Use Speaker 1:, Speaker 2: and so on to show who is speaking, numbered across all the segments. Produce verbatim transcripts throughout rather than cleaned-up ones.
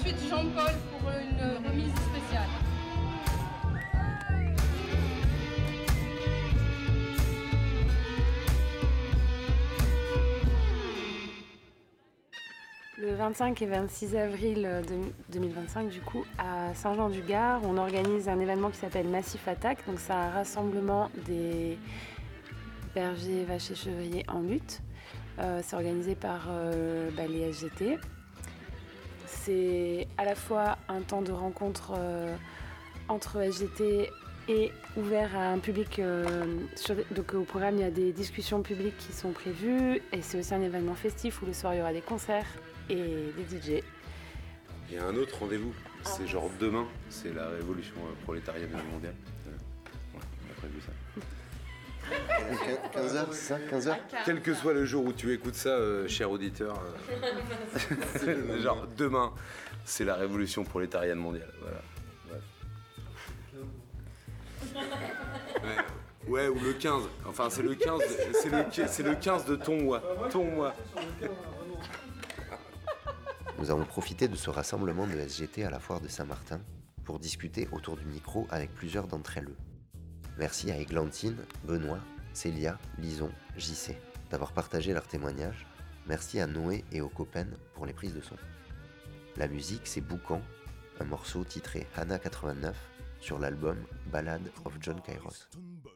Speaker 1: suite Jean-Paul pour une remise spéciale.
Speaker 2: Le vingt-cinq et vingt-six avril deux mille vingt-cinq, du coup, à Saint-Jean-du-Gard, on organise un événement qui s'appelle Massif Attack. Donc, c'est un rassemblement des bergers, vaches et chevriers en lutte. Euh, c'est organisé par euh, bah, les S G T. C'est à la fois un temps de rencontre euh, entre S G T et ouvert à un public. Euh, sur, donc, au programme, il y a des discussions publiques qui sont prévues. Et c'est aussi un événement festif où le soir, il y aura des concerts et des D J.
Speaker 3: Il y a un autre rendez-vous, c'est ah, genre demain, c'est la révolution prolétarienne mondiale. Euh, ouais, on a prévu ça.
Speaker 4: quinze heures, c'est ça quinze heures
Speaker 3: Quel que soit le jour où tu écoutes ça, euh, cher auditeur, euh, genre demain, c'est la révolution prolétarienne mondiale. Voilà. Ouais. Ouais. Ouais, ou le quinze. Enfin, c'est le quinze, c'est le, c'est le quinze de ton mois. Ton mois.
Speaker 4: Nous avons profité de ce rassemblement de S G T à la foire de Saint-Martin pour discuter autour du micro avec plusieurs d'entre elles. Merci à Églantine, Benoît, Célia, Lison, J C d'avoir partagé leurs témoignages. Merci à Noé et aux copains pour les prises de son. La musique, c'est Boucan, un morceau titré Hana quatre-vingt-neuf sur l'album Ballad of John Kairos.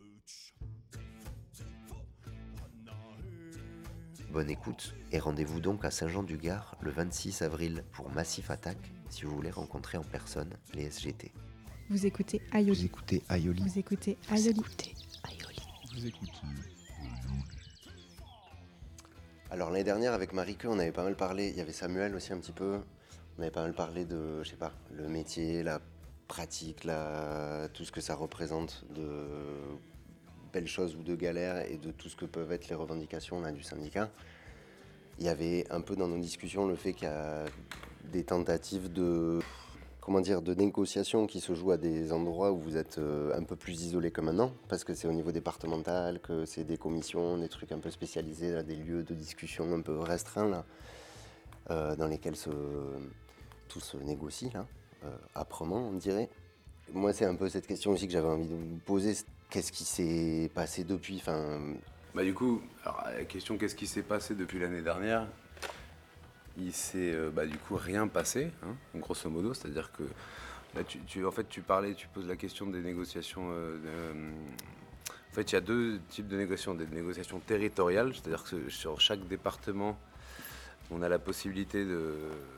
Speaker 4: Bonne écoute et rendez-vous donc à Saint-Jean-du-Gard le vingt-six avril pour Massif Attack si vous voulez rencontrer en personne les S G T.
Speaker 5: Vous écoutez Aioli.
Speaker 4: Vous écoutez Aioli.
Speaker 5: Vous écoutez Aioli.
Speaker 4: Vous écoutez Aioli. Vous écoutez Aioli. Alors l'année dernière avec Marike, on avait pas mal parlé, il y avait Samuel aussi un petit peu, on avait pas mal parlé de, je sais pas, le métier, la pratique, la... tout ce que ça représente de belles choses ou de galères et de tout ce que peuvent être les revendications là, du syndicat. Il y avait un peu dans nos discussions le fait qu'il y a des tentatives de, comment dire, de négociations qui se jouent à des endroits où vous êtes un peu plus isolés que maintenant, parce que c'est au niveau départemental, que c'est des commissions, des trucs un peu spécialisés, là, des lieux de discussion un peu restreints là, euh, dans lesquels se, tout se négocie là, euh, âprement on dirait. Moi c'est un peu cette question aussi que j'avais envie de vous poser. Qu'est-ce qui s'est passé depuis enfin...
Speaker 3: Bah du coup, alors, la question qu'est-ce qui s'est passé depuis l'année dernière, il s'est euh, bah, du coup rien passé, hein, grosso modo, c'est-à-dire que là tu, tu, en fait tu parlais, tu poses la question des négociations, euh, de, euh, en fait il y a deux types de négociations, des négociations territoriales, c'est-à-dire que sur chaque département on a la possibilité de...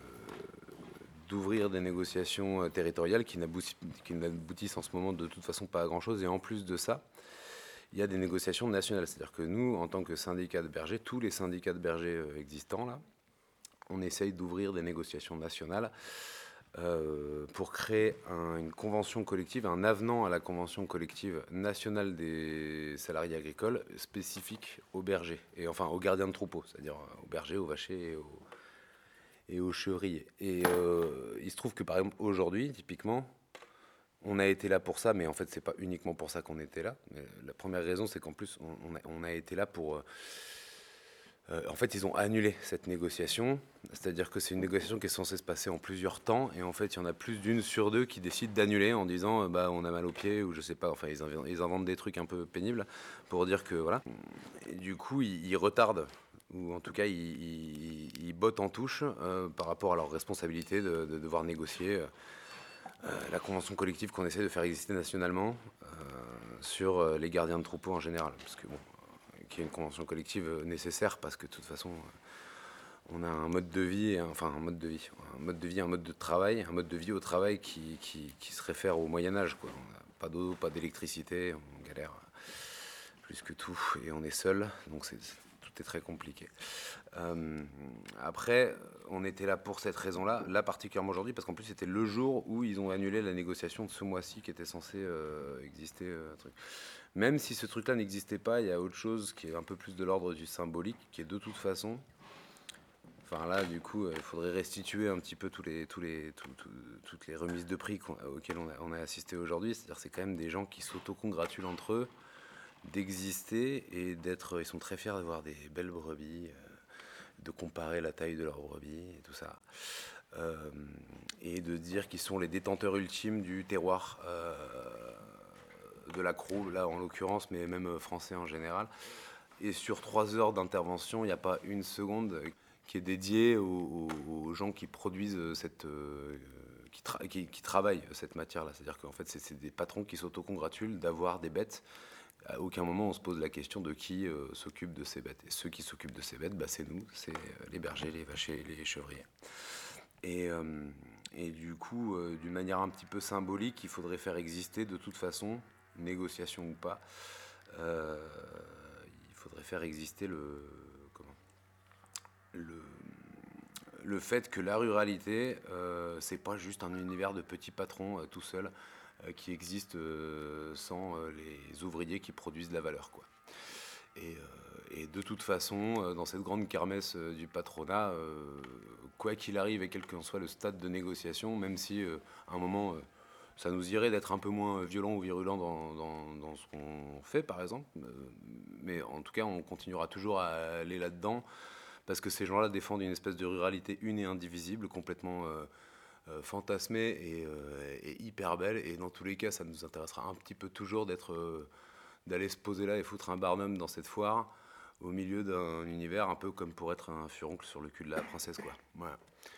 Speaker 3: d'ouvrir des négociations territoriales qui n'aboutissent, qui n'aboutissent en ce moment de toute façon pas à grand-chose. Et en plus de ça, il y a des négociations nationales. C'est-à-dire que nous, en tant que syndicat de bergers, tous les syndicats de bergers existants, là, on essaye d'ouvrir des négociations nationales euh, pour créer un, une convention collective, un avenant à la convention collective nationale des salariés agricoles spécifique aux bergers, et enfin aux gardiens de troupeaux, c'est-à-dire aux bergers, aux vachers et aux... et aux chevriers. Et euh, il se trouve que par exemple aujourd'hui, typiquement, on a été là pour ça, mais en fait c'est pas uniquement pour ça qu'on était là. Mais la première raison, c'est qu'en plus on a, on a été là pour... Euh, euh, en fait ils ont annulé cette négociation, c'est-à-dire que c'est une négociation qui est censée se passer en plusieurs temps, et en fait il y en a plus d'une sur deux qui décident d'annuler en disant euh, bah on a mal aux pieds, ou je sais pas, enfin ils inventent, ils inventent des trucs un peu pénibles pour dire que voilà. Et du coup ils, ils retardent, ou en tout cas ils, ils, ils bottent en touche euh, par rapport à leur responsabilité de, de devoir négocier euh, euh, la convention collective qu'on essaie de faire exister nationalement euh, sur euh, les gardiens de troupeaux en général, parce que bon, euh, qu'il y ait une convention collective nécessaire, parce que de toute façon euh, on a un mode de vie, enfin un mode de vie, un mode de vie, un mode de travail, un mode de vie au travail qui, qui, qui se réfère au Moyen-Âge, quoi. On n'a pas d'eau, pas d'électricité, on galère plus que tout, et on est seul, donc c'est... tout est très compliqué. Euh, après, on était là pour cette raison-là, là particulièrement aujourd'hui, parce qu'en plus c'était le jour où ils ont annulé la négociation de ce mois-ci qui était censé euh, exister. Euh, truc. Même si ce truc-là n'existait pas, il y a autre chose qui est un peu plus de l'ordre du symbolique, qui est de toute façon... Enfin là, du coup, il faudrait restituer un petit peu tous les, tous les, tout, tout, toutes les remises de prix auxquelles on a, on a assisté aujourd'hui. C'est-à-dire que c'est quand même des gens qui s'autocongratulent entre eux d'exister et d'être... Ils sont très fiers d'avoir des belles brebis, euh, de comparer la taille de leurs brebis et tout ça. euh, et de dire qu'ils sont les détenteurs ultimes du terroir euh, de l'accro, là en l'occurrence, mais même français en général. Et sur trois heures d'intervention, il n'y a pas une seconde qui est dédiée aux, aux, aux gens qui produisent cette... Euh, qui, tra- qui, qui travaillent cette matière-là. C'est-à-dire qu'en fait, c'est, c'est des patrons qui s'autocongratulent d'avoir des bêtes. À aucun moment, on se pose la question de qui euh, s'occupe de ces bêtes. Et ceux qui s'occupent de ces bêtes, bah, c'est nous, c'est les bergers, les vaches et les chevriers. Et, euh, et du coup, euh, d'une manière un petit peu symbolique, il faudrait faire exister de toute façon, négociation ou pas, euh, il faudrait faire exister le, comment, le, le fait que la ruralité, euh, c'est pas juste un univers de petits patrons euh, tout seuls euh, qui existe euh, sans euh, les ouvriers qui produisent de la valeur, quoi. Et, euh, et de toute façon, euh, dans cette grande kermesse euh, du patronat, euh, quoi qu'il arrive et quel qu'en soit le stade de négociation, même si euh, à un moment euh, ça nous irait d'être un peu moins violent ou virulent dans, dans, dans ce qu'on fait, par exemple, euh, mais en tout cas, on continuera toujours à aller là-dedans. Parce que ces gens-là défendent une espèce de ruralité une et indivisible, complètement euh, euh, fantasmée et, euh, et hyper belle. Et dans tous les cas, ça nous intéressera un petit peu toujours d'être, euh, d'aller se poser là et foutre un barnum dans cette foire, au milieu d'un univers un peu comme pour être un furoncle sur le cul de la princesse, quoi. Voilà.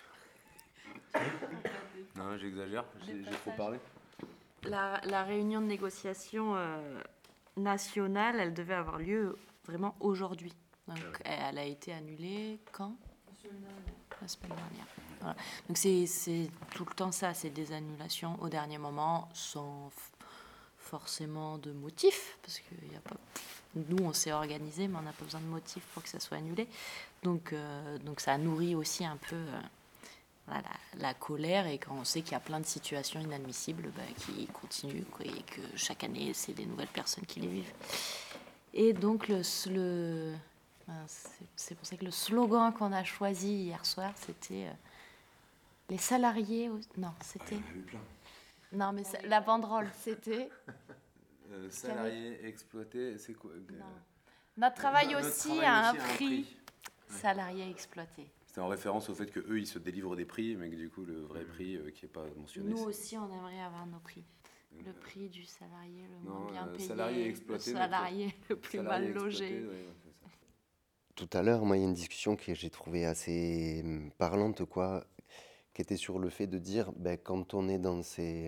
Speaker 3: Non, j'exagère, j'ai, j'ai trop parlé.
Speaker 6: La, la réunion de négociation euh, nationale, elle devait avoir lieu vraiment aujourd'hui. Donc, elle a été annulée quand ? La semaine dernière. Voilà. Donc, c'est, c'est tout le temps ça, c'est des annulations au dernier moment, sans f- forcément de motif, parce que y a pas... nous, on s'est organisé, mais on n'a pas besoin de motif pour que ça soit annulé. Donc, euh, donc ça nourrit aussi un peu euh, voilà, la, la colère, et quand on sait qu'il y a plein de situations inadmissibles bah, qui continuent, quoi, et que chaque année, c'est des nouvelles personnes qui les vivent. Et donc, le... le C'est pour ça que le slogan qu'on a choisi hier soir, c'était euh, les salariés. Au... Non, c'était.
Speaker 3: Ah, il y en a eu plein.
Speaker 6: Non, mais ça, la banderole, c'était.
Speaker 3: Euh, salariés exploités, c'est quoi euh...
Speaker 6: Non. Notre travail
Speaker 3: Notre
Speaker 6: aussi
Speaker 3: travail
Speaker 6: a un
Speaker 3: aussi
Speaker 6: prix.
Speaker 3: prix. Ouais.
Speaker 6: Salariés exploités.
Speaker 3: C'était en référence au fait qu'eux, ils se délivrent des prix, mais que du coup, le vrai prix euh, qui n'est pas mentionné.
Speaker 6: Nous
Speaker 3: c'est...
Speaker 6: aussi, on aimerait avoir nos prix. Le prix du salarié le
Speaker 3: non,
Speaker 6: moins bien
Speaker 3: euh,
Speaker 6: payé,
Speaker 3: salarié exploité,
Speaker 6: le salarié
Speaker 3: notre...
Speaker 6: le plus
Speaker 3: salarié
Speaker 6: mal logé.
Speaker 3: Exploité, ouais, ouais, c'est ça.
Speaker 4: Tout à l'heure, moi, il y a une discussion que j'ai trouvée assez parlante, quoi, qui était sur le fait de dire, ben, quand on est dans ces,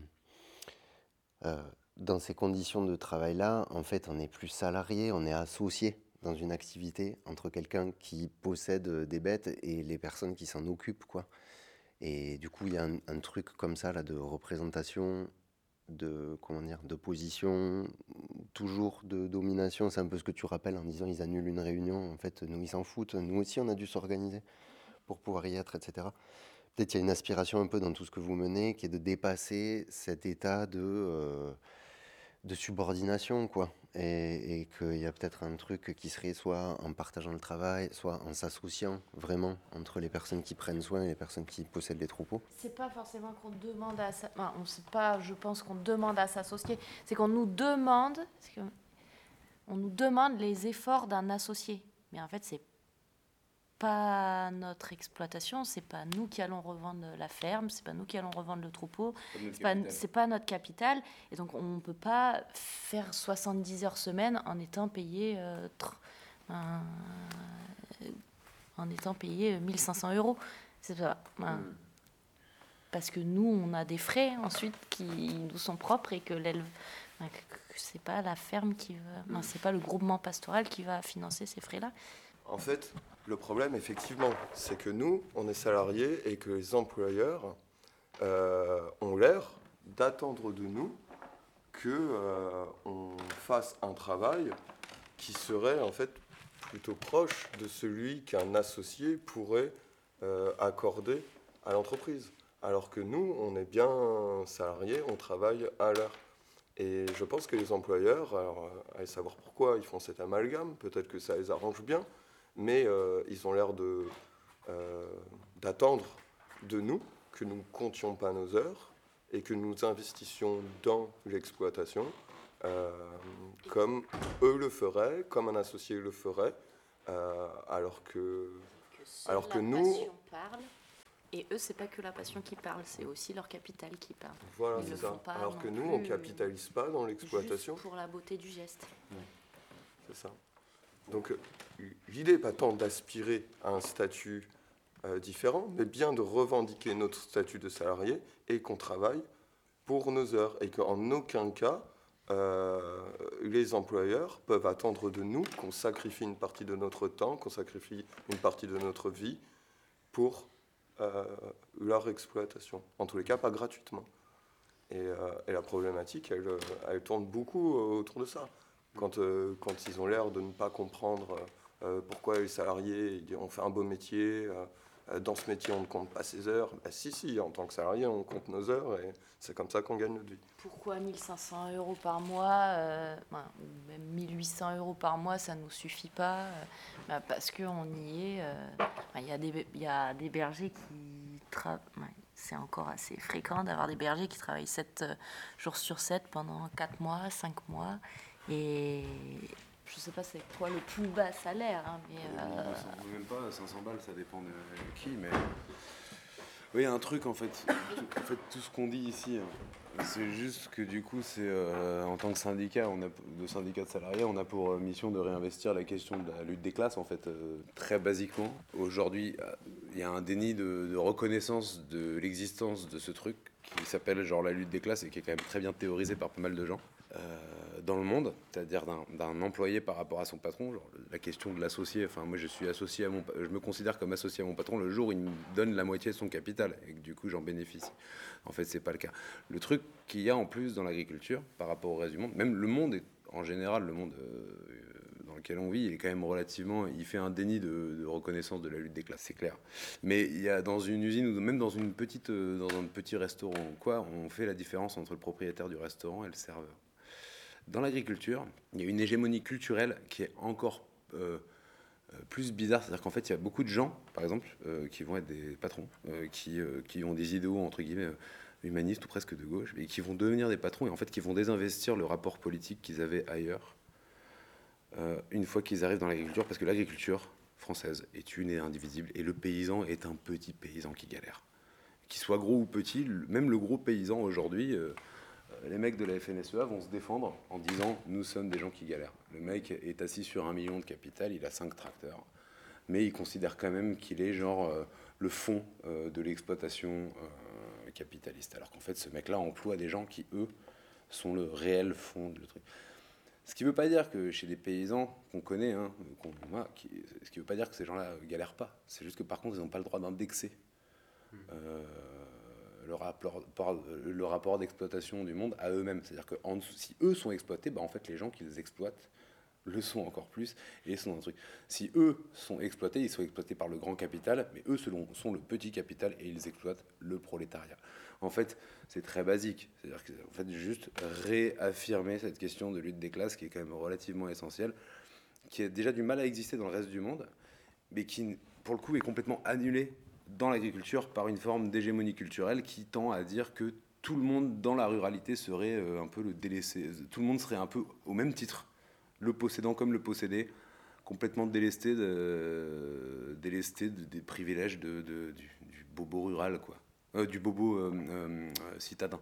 Speaker 4: euh, dans ces conditions de travail-là, en fait, on n'est plus salarié, on est associé dans une activité entre quelqu'un qui possède des bêtes et les personnes qui s'en occupent, quoi. Et du coup, il y a un, un truc comme ça, là, de représentation, de, comment dire, de position, toujours de domination. C'est un peu ce que tu rappelles en disant ils annulent une réunion. En fait, nous, ils s'en foutent. Nous aussi, on a dû s'organiser pour pouvoir y être, et cetera. Peut-être qu'il y a une aspiration un peu dans tout ce que vous menez qui est de dépasser cet état de, euh, de subordination, quoi. Et, et qu'il y a peut-être un truc qui serait soit en partageant le travail, soit en s'associant vraiment entre les personnes qui prennent soin et les personnes qui possèdent les troupeaux.
Speaker 6: C'est pas forcément qu'on demande à sa... enfin, on sait pas, je pense qu'on demande à s'associer. C'est qu'on nous demande, c'est qu'on... on nous demande les efforts d'un associé. Mais en fait, c'est pas notre exploitation, c'est pas nous qui allons revendre la ferme, c'est pas nous qui allons revendre le troupeau, c'est pas, c'est pas notre capital. Et donc, on ne peut pas faire soixante-dix heures semaine en étant payé, euh, tr- un, en étant payé mille cinq cents euros. C'est ça. Hein. Mm. Parce que nous, on a des frais ensuite qui nous sont propres et que l'éleveur, c'est pas la ferme qui va, non, c'est pas le groupement pastoral qui va financer ces frais-là.
Speaker 7: En fait, le problème, effectivement, c'est que nous, on est salariés et que les employeurs euh, ont l'air d'attendre de nous que euh, on fasse un travail qui serait en fait plutôt proche de celui qu'un associé pourrait euh, accorder à l'entreprise. Alors que nous, on est bien salariés, on travaille à l'heure. Et je pense que les employeurs, alors, allez savoir pourquoi ils font cet amalgame, peut-être que ça les arrange bien, mais euh, ils ont l'air de, euh, d'attendre de nous que nous ne comptions pas nos heures et que nous investissions dans l'exploitation euh, comme eux le feraient, comme un associé le ferait, euh, alors que,
Speaker 6: que
Speaker 7: alors que
Speaker 6: la
Speaker 7: nous...
Speaker 6: passion parle. Et eux, c'est pas que la passion qui parle, c'est aussi leur capital qui parle.
Speaker 7: Voilà,
Speaker 6: Ils
Speaker 7: c'est
Speaker 6: le
Speaker 7: ça.
Speaker 6: font pas
Speaker 7: Alors
Speaker 6: non
Speaker 7: que nous, on
Speaker 6: plus,
Speaker 7: capitalise pas dans l'exploitation.
Speaker 6: Juste pour la beauté du geste.
Speaker 7: C'est ça. Donc euh, l'idée n'est pas tant d'aspirer à un statut euh, différent, mais bien de revendiquer notre statut de salarié et qu'on travaille pour nos heures. Et qu'en aucun cas, euh, les employeurs peuvent attendre de nous qu'on sacrifie une partie de notre temps, qu'on sacrifie une partie de notre vie pour euh, leur exploitation. En tous les cas, pas gratuitement. Et, euh, et la problématique, elle, elle tourne beaucoup autour de ça. Quand, euh, quand ils ont l'air de ne pas comprendre euh, pourquoi les salariés, on fait un beau métier, euh, dans ce métier on ne compte pas ses heures. Bah, si, si, en tant que salarié on compte nos heures et c'est comme ça qu'on gagne notre vie.
Speaker 6: Pourquoi mille cinq cents euros par mois, euh, ben, même mille huit cents euros par mois, ça ne nous suffit pas euh, ben, parce qu'on y est. Il euh, ben, y, y a des bergers qui travaillent. Ben, c'est encore assez fréquent d'avoir des bergers qui travaillent sept jours sur sept pendant quatre mois, cinq mois. Et je ne sais pas c'est quoi le plus bas salaire, hein, mais... Euh...
Speaker 3: Même pas, cinq cents balles, ça dépend de qui, mais... Oui, il y a un truc, en fait. Tout, en fait, tout ce qu'on dit ici, c'est juste que du coup, c'est euh, en tant que syndicat, on a, de syndicat de salariés, on a pour mission de réinvestir la question de la lutte des classes, en fait, euh, très basiquement. Aujourd'hui, il y a un déni de, de reconnaissance de l'existence de ce truc qui s'appelle genre la lutte des classes et qui est quand même très bien théorisé par pas mal de gens. Euh, dans le monde, c'est-à-dire d'un, d'un employé par rapport à son patron, genre la question de l'associé, enfin moi je suis associé à mon, je me considère comme associé à mon patron le jour où il me donne la moitié de son capital et que du coup j'en bénéficie. En fait c'est pas le cas. Le truc qu'il y a en plus dans l'agriculture par rapport au reste du monde, même le monde est, en général le monde euh, dans lequel on vit, il est quand même relativement, il fait un déni de, de reconnaissance de la lutte des classes, c'est clair. Mais il y a dans une usine ou même dans une petite, dans un petit restaurant quoi, on fait la différence entre le propriétaire du restaurant et le serveur. Dans l'agriculture, il y a une hégémonie culturelle qui est encore euh, plus bizarre. C'est-à-dire qu'en fait, il y a beaucoup de gens, par exemple, euh, qui vont être des patrons, euh, qui, euh, qui ont des idéaux, entre guillemets, euh, humanistes ou presque de gauche, et qui vont devenir des patrons, et en fait, qui vont désinvestir le rapport politique qu'ils avaient ailleurs, euh, une fois qu'ils arrivent dans l'agriculture, parce que l'agriculture française est une et indivisible, et le paysan est un petit paysan qui galère. Qu'il soit gros ou petit, même le gros paysan aujourd'hui... Euh, les mecs de la F N S E A vont se défendre en disant « nous sommes des gens qui galèrent ». Le mec est assis sur un million de capital, il a cinq tracteurs, mais il considère quand même qu'il est genre euh, le fond euh, de l'exploitation euh, capitaliste. Alors qu'en fait, ce mec-là emploie des gens qui, eux, sont le réel fond de le truc. Ce qui ne veut pas dire que chez des paysans qu'on connaît, hein, qu'on, moi, qui, ce qui ne veut pas dire que ces gens-là ne galèrent pas. C'est juste que par contre, ils n'ont pas le droit d'indexer euh, le rapport, le rapport d'exploitation du monde à eux-mêmes. C'est-à-dire que en dessous, si eux sont exploités, bah en fait, les gens qui les exploitent le sont encore plus et sont un truc. Si eux sont exploités, ils sont exploités par le grand capital, mais eux selon, sont le petit capital et ils exploitent le prolétariat. En fait, c'est très basique. C'est-à-dire que, en fait, juste réaffirmer cette question de lutte des classes qui est quand même relativement essentielle, qui a déjà du mal à exister dans le reste du monde, mais qui, pour le coup, est complètement annulée dans l'agriculture par une forme d'hégémonie culturelle qui tend à dire que tout le monde dans la ruralité serait un peu le délaissé. Tout le monde serait un peu au même titre, le possédant comme le possédé, complètement délesté, de, délesté de, des privilèges de, de, du, du bobo rural, quoi. Euh, du bobo euh, euh, citadin.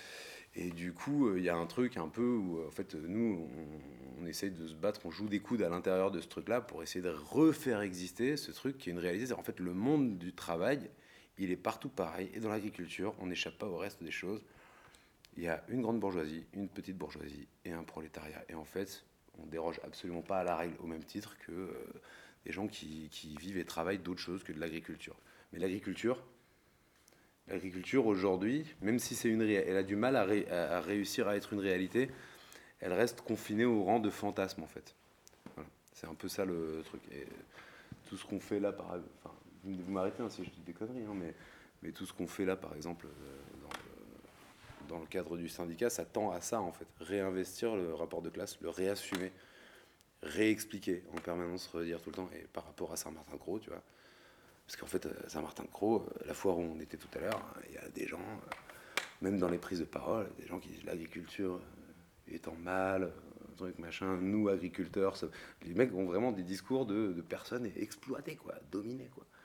Speaker 3: Et du coup, il euh, y a un truc un peu où, en fait, nous, on, on essaye de se battre, on joue des coudes à l'intérieur de ce truc-là pour essayer de refaire exister ce truc qui est une réalité. C'est en fait le monde du travail, il est partout pareil. Et dans l'agriculture, on n'échappe pas au reste des choses. Il y a une grande bourgeoisie, une petite bourgeoisie et un prolétariat. Et en fait, on déroge absolument pas à la règle au même titre que euh, des gens qui, qui vivent et travaillent d'autres choses que de l'agriculture. Mais l'agriculture, l'agriculture aujourd'hui, même si c'est une ré... elle a du mal à, ré... à réussir à être une réalité, elle reste confinée au rang de fantasme en fait. Voilà. C'est un peu ça le truc. Et tout ce qu'on fait là, par... enfin, vous m'arrêtez hein, si je dis des conneries, hein, mais, mais tout ce qu'on fait là, par exemple, dans le... dans le cadre du syndicat, ça tend à ça en fait. Réinvestir le rapport de classe, le réassumer, réexpliquer en permanence, redire tout le temps. Et par rapport à Saint-Martin-de-Croix, tu vois. Parce qu'en fait, Saint-Martin-de-Croix, la foire où on était tout à l'heure, il y a des gens, même dans les prises de parole, des gens qui disent l'agriculture étant mal, truc machin, nous agriculteurs, ça... les mecs ont vraiment des discours de, de personnes exploitées, quoi, dominées, quoi.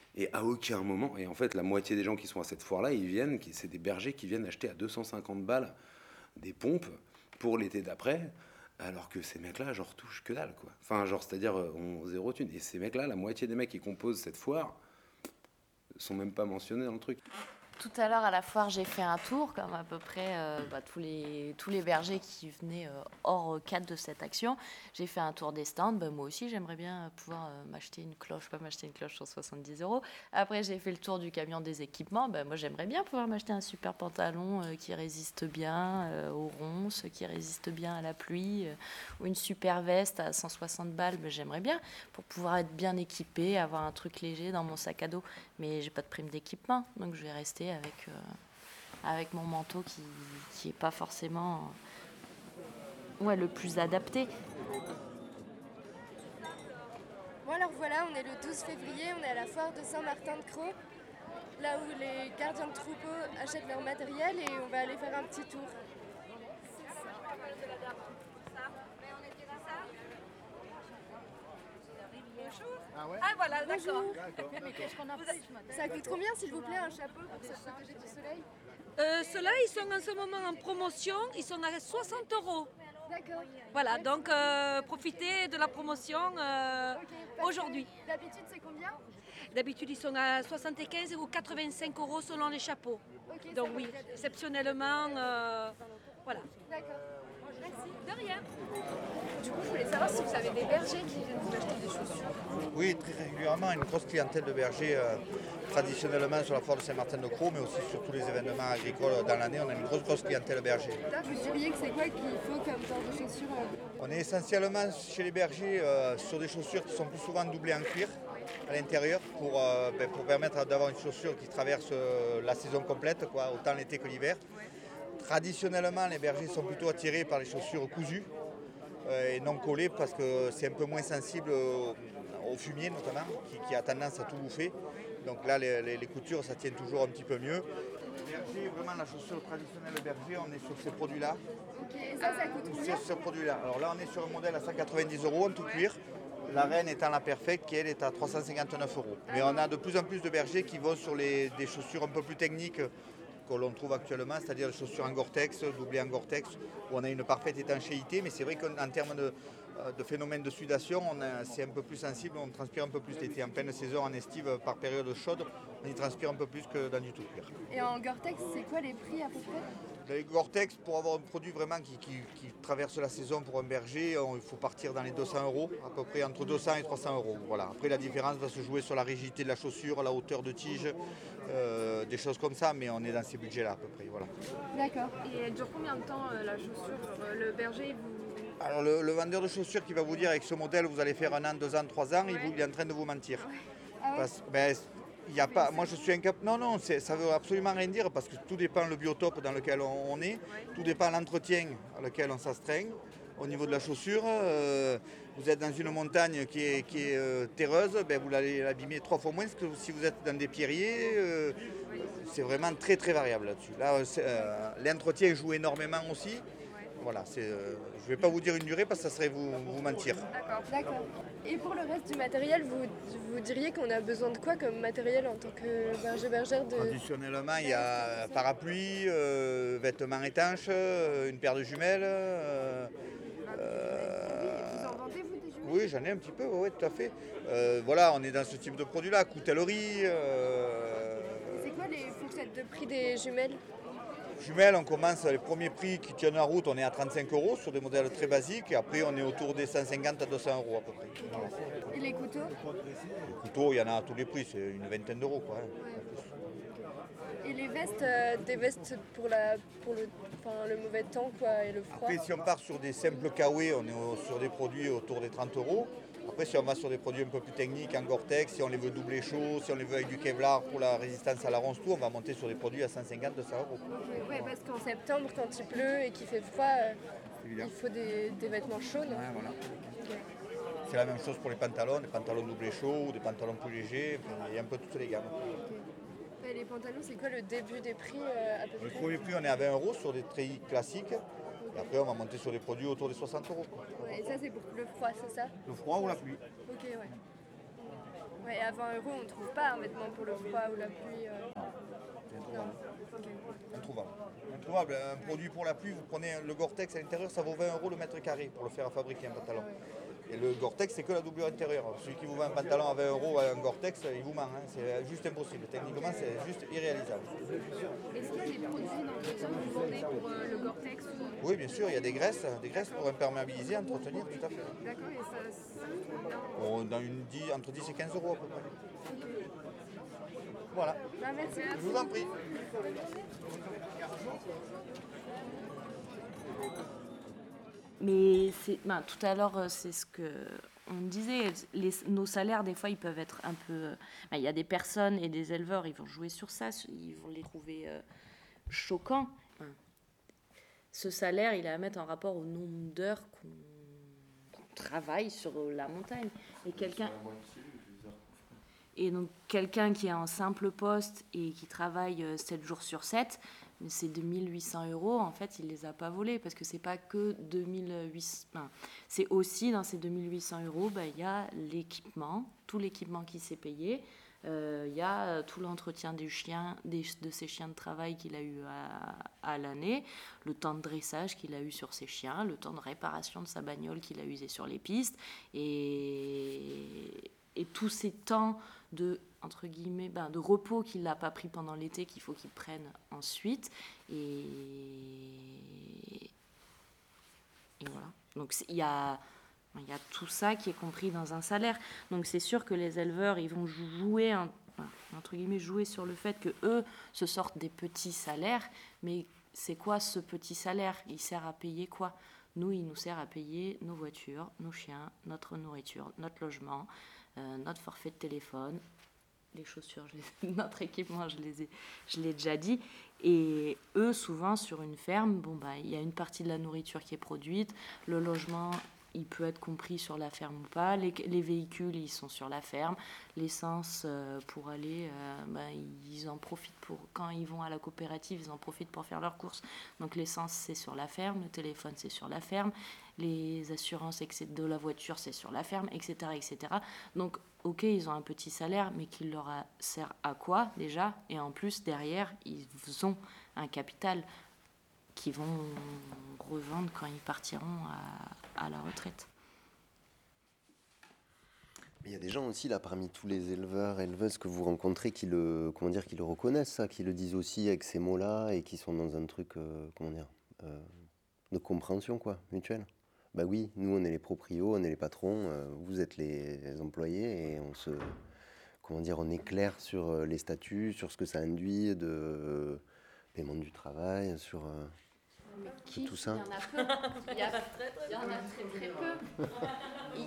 Speaker 3: Et à aucun moment, et en fait la moitié des gens qui sont à cette foire-là, ils viennent, c'est des bergers qui viennent acheter à deux cent cinquante balles des pompes pour l'été d'après, alors que ces mecs-là, genre, touchent que dalle, quoi. Enfin, genre, c'est-à-dire, on zéro thune. Et ces mecs-là, la moitié des mecs qui composent cette foire, sont même pas mentionnés dans le truc.
Speaker 6: Tout à l'heure, à la foire, j'ai fait un tour, comme à peu près euh, bah, tous, les, tous les bergers qui venaient euh, hors cadre de cette action. J'ai fait un tour des stands. Bah, moi aussi, j'aimerais bien pouvoir euh, m'acheter une cloche, pas m'acheter une cloche sur soixante-dix euros. Après, j'ai fait le tour du camion des équipements. Bah, moi, j'aimerais bien pouvoir m'acheter un super pantalon euh, qui résiste bien euh, aux ronces, qui résiste bien à la pluie, euh, ou une super veste à cent soixante balles. Bah, j'aimerais bien pour pouvoir être bien équipée, avoir un truc léger dans mon sac à dos. Mais j'ai pas de prime d'équipement, donc je vais rester avec, euh, avec mon manteau qui qui est pas forcément ouais, le plus adapté.
Speaker 8: Bon alors voilà, on est le douze février, on est à la foire de Saint-Martin-de-Crau, là où les gardiens de troupeaux achètent leur matériel et on va aller faire un petit tour.
Speaker 1: Ah, ouais. Ah voilà, d'accord.
Speaker 8: Ça coûte combien s'il vous plaît un chapeau pour se protéger du soleil?
Speaker 1: Euh, Ceux-là, ils sont en ce moment en promotion, ils sont à soixante euros.
Speaker 8: D'accord.
Speaker 1: Voilà, donc euh, profitez de la promotion euh,
Speaker 8: Okay,
Speaker 1: aujourd'hui.
Speaker 8: D'habitude c'est combien?
Speaker 1: D'habitude, ils sont à soixante-quinze ou quatre-vingt-cinq euros selon les chapeaux.
Speaker 8: Okay,
Speaker 1: Donc
Speaker 8: ça
Speaker 1: oui,
Speaker 8: va très bien.
Speaker 1: exceptionnellement, euh, voilà.
Speaker 8: D'accord.
Speaker 1: Merci. De rien.
Speaker 8: Du coup, je voulais savoir si vous avez des bergers qui viennent vous acheter des chaussures.
Speaker 9: Oui, très régulièrement, une grosse clientèle de bergers euh, traditionnellement sur la foire de Saint-Martin-de-Crau, mais aussi sur tous les événements agricoles dans l'année. On a une grosse, grosse clientèle berger.
Speaker 8: Vous diriez que c'est quoi qu'il faut comme genre de chaussures? euh,
Speaker 9: On est essentiellement chez les bergers euh, sur des chaussures qui sont plus souvent doublées en cuir à l'intérieur pour, euh, ben, pour permettre d'avoir une chaussure qui traverse euh, la saison complète, quoi, autant l'été que l'hiver. Traditionnellement, les bergers sont plutôt attirés par les chaussures cousues euh, et non collées parce que c'est un peu moins sensible au, au fumier notamment, qui, qui a tendance à tout bouffer. Donc là, les, les- les coutures, ça tient toujours un petit peu mieux. Berger, vraiment la chaussure traditionnelle berger, on est sur ces produits-là.
Speaker 8: Ok, et ça, ça coûte combien?
Speaker 9: Sur ce produit-là. Alors là, on est sur un modèle à cent quatre-vingt-dix euros en tout cuir. La reine étant la perfecte, qui elle est à trois cent cinquante-neuf euros. Mais on a de plus en plus de bergers qui vont sur les, des chaussures un peu plus techniques que l'on trouve actuellement, c'est-à-dire les chaussures en Gore-Tex, doublées en Gore-Tex, où on a une parfaite étanchéité. Mais c'est vrai qu'en termes de, de phénomène de sudation, on a- c'est un peu plus sensible, on transpire un peu plus l'été. En pleine saison, en estive, par période chaude, on y transpire un peu plus que dans du tout cuir.
Speaker 8: Et en Gore-Tex, c'est quoi les prix à peu près?
Speaker 9: Les Gore-Tex, pour avoir un produit vraiment qui, qui- qui traverse la saison pour un berger, on- il faut partir dans les deux cents euros, à peu près entre deux cents et trois cents euros. Voilà. Après, la différence va se jouer sur la rigidité de la chaussure, la hauteur de tige, euh, des choses comme ça, mais on est dans ces budgets-là à peu près. Voilà.
Speaker 8: D'accord.
Speaker 10: Et elle dure combien de temps euh, la chaussure? Euh, Le berger, vous...
Speaker 9: Alors, le, le vendeur de chaussures qui va vous dire avec ce modèle, vous allez faire un an, deux ans, trois ans, il, vous- il est en train de vous mentir.
Speaker 8: Ah ouais?
Speaker 9: Parce- ben, il y a pas, moi je suis incapable. Non, non, c'est- ça veut absolument rien dire parce que tout dépend le biotope dans lequel on, on est, tout dépend l'entretien à lequel on s'astreint. Au niveau de la chaussure, euh, vous êtes dans une montagne qui est, qui est euh, terreuse, ben, vous allez l'abîmer trois fois moins que si vous êtes dans des pierriers. euh, c'est vraiment très très variable là-dessus. Là, c'est, euh, l'entretien joue énormément aussi. Voilà, c'est, euh, je ne vais pas vous dire une durée parce que ça serait vous, vous mentir.
Speaker 8: D'accord. D'accord. Et pour le reste du matériel, vous, vous diriez qu'on a besoin de quoi comme matériel en tant que berger-bergère de...
Speaker 9: Traditionnellement, il y a parapluie, euh, vêtements étanches, euh, une paire de jumelles. euh,
Speaker 8: Vous en vendez, vous, des jumelles?
Speaker 9: oui, j'en ai un petit peu, oui, tout à fait. Euh, voilà, on est dans ce type de produit-là, coutellerie. euh,
Speaker 8: C'est quoi les fourchettes de prix des jumelles?
Speaker 9: Jumelles, on commence les premiers prix qui tiennent la route, on est à trente-cinq euros sur des modèles très basiques. Et après, on est autour des cent cinquante à deux cents euros à peu près. Voilà.
Speaker 8: Et les couteaux?
Speaker 9: Les couteaux, il y en a à tous les prix, c'est une vingtaine d'euros, quoi. hein.
Speaker 8: Et les vestes, euh, des vestes pour, la, pour le, enfin, le mauvais temps quoi, et le froid?
Speaker 9: Après, si on part sur des simples kawé, on est au- sur des produits autour des trente euros. Après, si on va sur des produits un peu plus techniques, en Gore-Tex, si on les veut doubler chaud, si on les veut avec du Kevlar pour la résistance à la ronce, tout, on va monter sur des produits à cent cinquante à deux cents euros.
Speaker 8: Ok, ouais, parce qu'en septembre, quand il pleut et qu'il fait froid, euh,
Speaker 9: Évidemment.
Speaker 8: il faut des, des vêtements chauds, non?
Speaker 9: Ouais, voilà.
Speaker 8: Ok.
Speaker 9: C'est la même chose pour les pantalons, des pantalons doublés chauds ou des pantalons plus légers, enfin, il y a un peu toutes les gammes.
Speaker 8: Et les pantalons, c'est quoi le début des prix euh, à peu
Speaker 9: Le
Speaker 8: près?
Speaker 9: premier prix, on est à vingt euros sur des treillis classiques. Et après, on va monter sur des produits autour des soixante euros. quoi.
Speaker 8: Ouais, et ça, c'est pour le froid, c'est ça?
Speaker 9: Le froid ou la pluie.
Speaker 8: Ok, ouais. Ouais, et à vingt euros, on ne trouve pas un vêtement pour le froid ou la pluie. euh. Non. Ok.
Speaker 9: Introuvable. Introuvable. Un produit pour la pluie, vous prenez le Gore-Tex à l'intérieur, ça vaut vingt euros le mètre carré pour le faire fabriquer un pantalon. Et le Gore-Tex, c'est que la doublure intérieure. Celui qui vous vend un pantalon à vingt euros à un Gore-Tex, il vous ment. Hein. C'est juste impossible. Techniquement, c'est juste irréalisable.
Speaker 10: Est-ce qu'il y a des produits dans lesquels vous vendez pour euh, le Gore-Tex ou...
Speaker 9: Oui, bien sûr, il y a des graisses, des graisses pour imperméabiliser, entretenir, tout à fait.
Speaker 10: D'accord, et ça, ça se trouve bien.
Speaker 9: On, dans une dix, entre dix et quinze euros à peu près. Voilà.
Speaker 8: Bah, merci.
Speaker 9: Je vous en prie.
Speaker 6: Mais c'est, ben, tout à l'heure, euh, c'est ce que on disait. Les, nos salaires, des fois, ils peuvent être un peu. Ben, il y a des personnes et des éleveurs, ils vont jouer sur ça, ils vont les trouver euh, choquants. Ben, ce salaire, il est à mettre en rapport au nombre d'heures qu'on, qu'on travaille sur la montagne. Et quelqu'un. Et donc, quelqu'un qui est en simple poste et qui travaille euh, sept jours sur sept, mais ces deux mille huit cents euros, en fait, il ne les a pas volés parce que ce n'est pas que deux mille huit cents. Enfin, c'est aussi dans ces deux mille huit cents euros, ben, il y a l'équipement, tout l'équipement qui s'est payé. Euh, il y a tout l'entretien des chiens, des, de ses chiens de travail qu'il a eu à, à l'année, le temps de dressage qu'il a eu sur ses chiens, le temps de réparation de sa bagnole qu'il a usé sur les pistes. Et, et tous ces temps de, entre guillemets, ben, de repos qu'il n'a pas pris pendant l'été, qu'il faut qu'il prenne ensuite. Et, et voilà. Donc il y a, il y a tout ça qui est compris dans un salaire. Donc c'est sûr que les éleveurs, ils vont jouer, entre guillemets, jouer sur le fait que eux se sortent des petits salaires. Mais c'est quoi ce petit salaire? Il sert à payer quoi? Nous, il nous sert à payer nos voitures, nos chiens, notre nourriture, notre logement, euh, notre forfait de téléphone, les chaussures, je les, notre équipement, je les ai, je l'ai déjà dit. Et eux, souvent, sur une ferme, bon, bah, il y a une partie de la nourriture qui est produite, le logement, il peut être compris sur la ferme ou pas, les, les véhicules, ils sont sur la ferme, l'essence euh, pour aller, euh, bah, ils en profitent pour, quand ils vont à la coopérative, ils en profitent pour faire leurs courses. Donc l'essence, c'est sur la ferme, le téléphone, c'est sur la ferme, les assurances de la voiture, c'est sur la ferme, et cetera, et cetera. Donc, ok, ils ont un petit salaire, mais qui leur a, sert à quoi déjà? Et en plus, derrière, ils ont un capital qu'ils vont revendre quand ils partiront à, à la retraite.
Speaker 4: Il y a des gens aussi, là, parmi tous les éleveurs, éleveuses que vous rencontrez, qui le, comment dire, qui le reconnaissent, ça, qui le disent aussi avec ces mots-là, et qui sont dans un truc, euh, comment dire, euh, de compréhension, quoi, mutuelle. Bah oui, nous, on est les proprios, on est les patrons, euh, vous êtes les employés, et on se, comment dire, on est clair sur les statuts, sur ce que ça induit de euh, paiement du travail, sur... Euh,
Speaker 6: Qui,
Speaker 4: tout ça.
Speaker 6: Il y en a peu. Il y, a, il y en a très très peu. Il,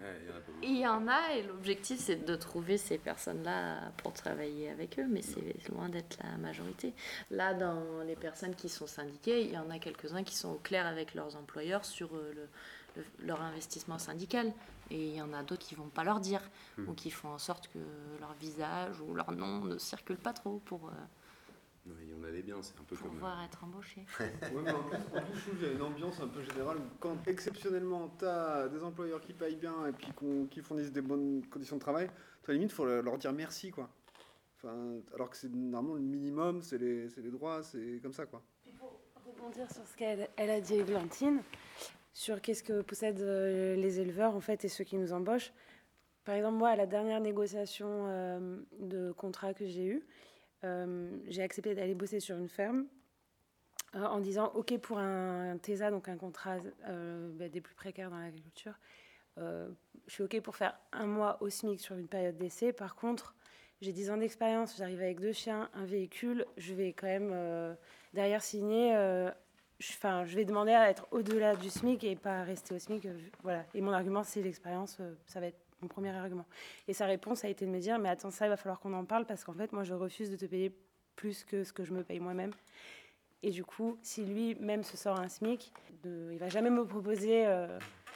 Speaker 6: il y en a et l'objectif c'est de trouver ces personnes-là pour travailler avec eux, mais c'est loin d'être la majorité. Là, dans les personnes qui sont syndiquées, il y en a quelques-uns qui sont au clair avec leurs employeurs sur le, le, leur investissement syndical. Et il y en a d'autres qui ne vont pas leur dire, mmh. ou qui font en sorte que leur visage ou leur nom ne circule pas trop pour... Euh,
Speaker 3: Non, il y en a des biens, c'est un peu
Speaker 6: pour
Speaker 3: comme...
Speaker 6: pouvoir euh... être embauché.
Speaker 11: Ouais, mais en plus, en plus, je trouve qu'il y a une ambiance un peu générale où quand exceptionnellement tu as des employeurs qui payent bien et puis qui fournissent des bonnes conditions de travail, à la limite, il faut leur dire merci, quoi. Enfin, alors que c'est normalement le minimum, c'est les, c'est les droits, c'est comme ça, quoi.
Speaker 2: Puis pour rebondir sur ce qu'elle elle a dit, Églantine, sur qu'est-ce que possèdent les éleveurs, en fait, et ceux qui nous embauchent. Par exemple, moi, à la dernière négociation euh, de contrat que j'ai eue, Euh, j'ai accepté d'aller bosser sur une ferme euh, en disant ok pour un, un T E S A, donc un contrat euh, bah, des plus précaires dans l'agriculture. Euh, je suis ok pour faire un mois au SMIC sur une période d'essai. Par contre, j'ai dix ans d'expérience, j'arrive avec deux chiens, un véhicule, je vais quand même euh, derrière signer. Euh, Enfin, je vais demander à être au-delà du SMIC et pas rester au SMIC. Euh, voilà. Et mon argument, c'est l'expérience. Euh, ça va être mon premier argument. Et sa réponse a été de me dire, mais attends, ça, il va falloir qu'on en parle parce qu'en fait, moi, je refuse de te payer plus que ce que je me paye moi-même. Et du coup, si lui-même se sort un SMIC, de, il va jamais me proposer... Euh...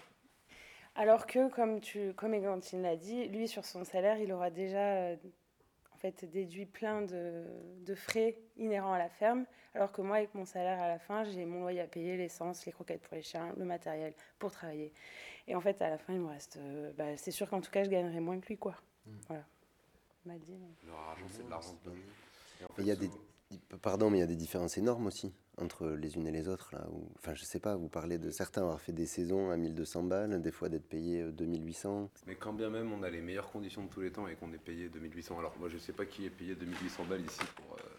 Speaker 2: Alors que, comme, tu, comme Églantine l'a dit, lui, sur son salaire, il aura déjà... Euh, en fait, déduit plein de, de frais inhérents à la ferme, alors que moi, avec mon salaire à la fin, j'ai mon loyer à payer, l'essence, les croquettes pour les chiens, le matériel pour travailler. Et en fait, à la fin, il me reste... Euh, bah, c'est sûr qu'en tout cas, je gagnerai moins que lui, quoi. Mmh. Voilà. m'a dit.
Speaker 3: Leur argent, c'est de l'argent de poche. Et en fait,
Speaker 4: Il y a des,
Speaker 3: souvent-
Speaker 4: pardon, mais il y a des différences énormes aussi entre les unes et les autres. Là, où, enfin, je sais pas, vous parlez de certains avoir fait des saisons à mille deux cents balles, des fois d'être payé euh, deux mille huit cents.
Speaker 3: Mais quand bien même on a les meilleures conditions de tous les temps et qu'on est payé deux mille huit cents, alors moi je sais pas qui est payé deux mille huit cents balles ici pour. euh,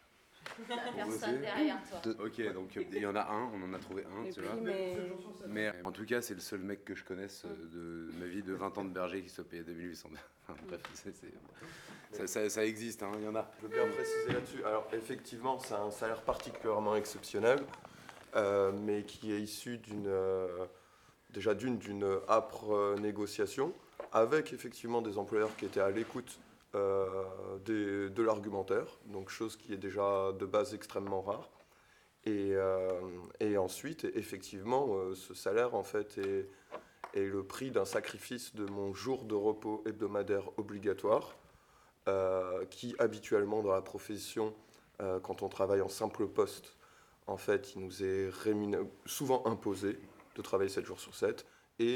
Speaker 6: La
Speaker 3: pour
Speaker 6: personne
Speaker 3: bosser.
Speaker 6: derrière toi.
Speaker 4: De-
Speaker 3: Ok, donc il y en a un, on en a trouvé un,
Speaker 2: Les
Speaker 3: tu vois.
Speaker 2: prix, mais...
Speaker 3: Mais en tout cas, c'est le seul mec que je connaisse euh, de ma vie de vingt ans de berger qui soit payé deux mille huit cents balles. Enfin, bref, c'est, c'est- ça, ça- ça existe, hein, il y en a.
Speaker 7: Je veux bien préciser là-dessus. Alors effectivement, c'est un salaire particulièrement exceptionnel, euh, mais qui est issu d'une euh, déjà d'une d'une âpre euh, négociation, avec effectivement des employeurs qui étaient à l'écoute euh, des- de l'argumentaire, donc chose qui est déjà de base extrêmement rare. Et, euh, et ensuite, effectivement, euh, ce salaire en fait est, est le prix d'un sacrifice de mon jour de repos hebdomadaire obligatoire. Euh, qui habituellement dans la profession, euh, quand on travaille en simple poste, en fait, il nous est rémuné- souvent imposé de travailler sept jours sur sept